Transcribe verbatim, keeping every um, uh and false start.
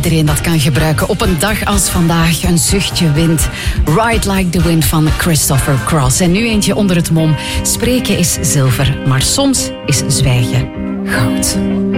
iedereen dat kan gebruiken op een dag als vandaag. Een zuchtje wind. Ride Like the Wind van Christopher Cross. En nu eentje onder het mom. Spreken is zilver, maar soms is zwijgen goud.